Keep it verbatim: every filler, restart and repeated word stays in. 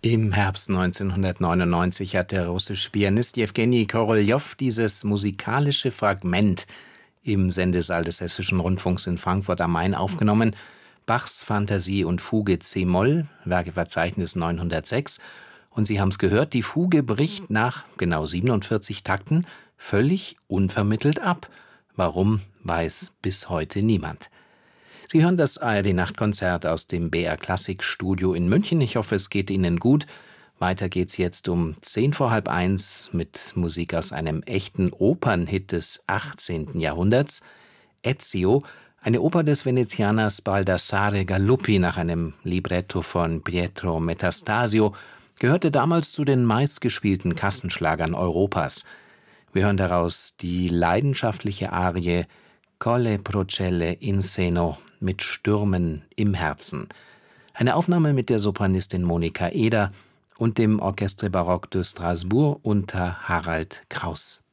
Im Herbst neunzehnhundertneunundneunzig hat der russische Pianist Jewgeni Koroljow dieses musikalische Fragment im Sendesaal des Hessischen Rundfunks in Frankfurt am Main aufgenommen. Bachs Phantasie und Fuge c-Moll, Werkeverzeichnis neunhundertsechs. Und Sie haben es gehört, die Fuge bricht nach genau siebenundvierzig Takten völlig unvermittelt ab. Warum, weiß bis heute niemand. Sie hören das A R D-Nachtkonzert aus dem B R Klassik Studio in München. Ich hoffe, es geht Ihnen gut. Weiter geht's jetzt um zehn vor halb eins mit Musik aus einem echten Opernhit des achtzehnten Jahrhunderts. Ezio, eine Oper des Venezianers Baldassare Galuppi nach einem Libretto von Pietro Metastasio, gehörte damals zu den meistgespielten Kassenschlagern Europas. Wir hören daraus die leidenschaftliche Arie Colle procelle in seno mit Stürmen im Herzen. Eine Aufnahme mit der Sopranistin Monika Eder und dem Orchestre Baroque de Strasbourg unter Harald Kraus.